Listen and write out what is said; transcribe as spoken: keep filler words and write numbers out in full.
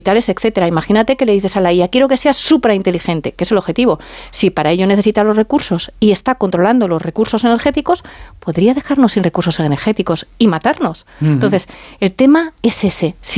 etcétera. Imagínate que le dices a la I A, quiero que sea suprainteligente, que es el objetivo. Si para ello necesita los recursos y está controlando los recursos energéticos, podría dejarnos sin recursos energéticos y matarnos. Uh-huh. Entonces, el tema es ese. Si